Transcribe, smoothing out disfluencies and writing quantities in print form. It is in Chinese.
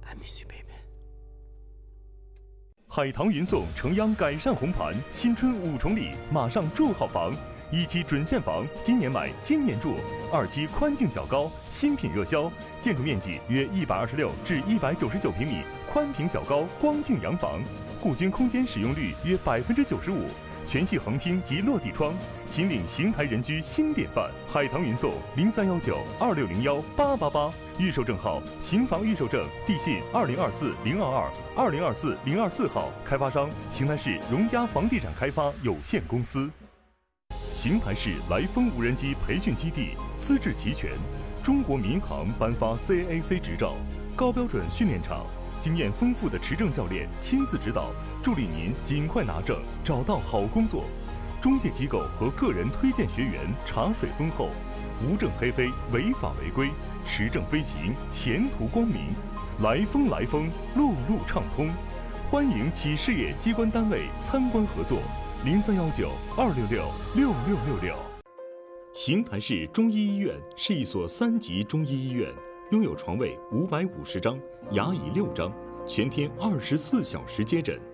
I miss you, baby。 海棠云送城央改善红盘，新春5重礼，马上住好房。1期准现房，今年买今年住；2期宽净小高，新品热销，建筑面积约126至199平米，宽平小高光净洋房，户均空间使用率约95%，全系横厅及落地窗，秦岭邢台人居新典范。海棠云送031926018888，预售证号邢房预售证，地信2024-022、2024-024号，开发商邢台市荣嘉房地产开发有限公司。邢台市来风无人机培训基地资质齐全，中国民航颁发 CAAC 执照，高标准训练场，经验丰富的持证教练亲自指导，助力您尽快拿证，找到好工作。中介机构和个人推荐学员茶水丰厚，无证黑飞，违法违规，持证飞行，前途光明。来风，路路畅通，欢迎企事业机关单位参观合作。0319-266-6666。邢台市中医医院是一所3级中医医院，拥有床位550张，牙椅6张，全天24小时接诊。